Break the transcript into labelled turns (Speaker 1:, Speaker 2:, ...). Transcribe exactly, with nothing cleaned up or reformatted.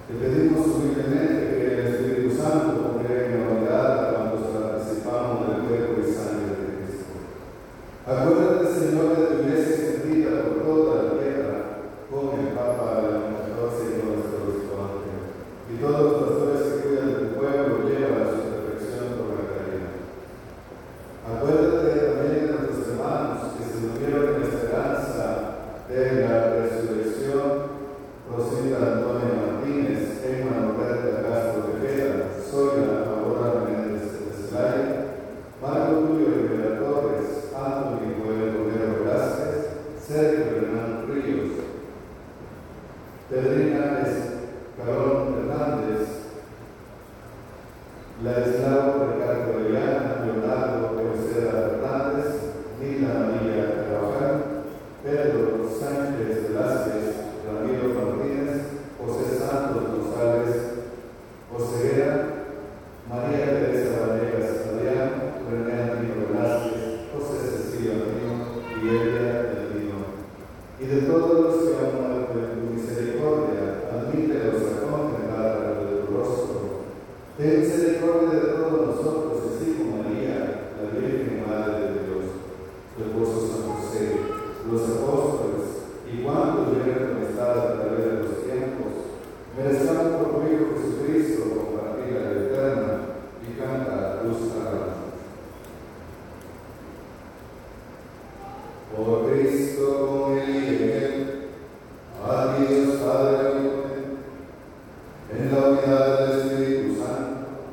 Speaker 1: Te pedimos humildemente que el Espíritu Santo congregue en la unidad a cuantos participamos del cuerpo y sangre de Cristo. Acuérdate, Señor, de tu iglesia extendida por toda la tierra, con el Papa León catorce y con nuestro obispo Ángel, y todos los pastores que cuidan de tu pueblo, lleva a su perfección por la caridad. Acuérdate también de nuestros hermanos que se durmieron en la esperanza de la resurrección: Rosita Antonio Martínez, Emma Roberta Castro Tejeda, Zoila Aurora Menéndez de Celaya, Marco Julio Rivera Torres, Antonio Joel Romero Velázquez, Sergio Hernán Ríos, Pedrina Carón Hernández, Ladislao Ricardo Orellana, Leonardo Eusebio Hernández, Nila María Carvajal, Pedro Sánchez Velázquez, Ramiro Martínez, José Santos González Oseguera, María Teresa Villegas Adrián, René Antino Velázquez, José Cecilio Antino y Elia Antino. Y de todos los que han muerto en tu misericordia, admítelos a contemplar de tu rostro. Ten misericordia de todos nosotros, así como María, la Virgen Madre de Dios, tu esposo San José, los apóstoles y cuantos llegan con estado a través de los tiempos, merezcamos por tu Hijo Jesucristo compartir la vida eterna y canta tus alabanzas. Por Cristo, con él y en